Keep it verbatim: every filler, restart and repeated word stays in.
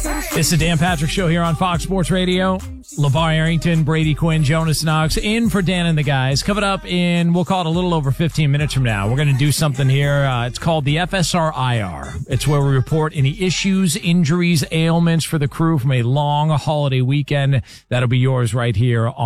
It's the Dan Patrick Show here on Fox Sports Radio. LeVar Arrington, Brady Quinn, Jonas Knox in for Dan and the guys. Coming up in, we'll call it a little over fifteen minutes from now. We're going to do something here. Uh, it's called the F S R I R. It's where we report any issues, injuries, ailments for the crew from a long holiday weekend. That'll be yours right here on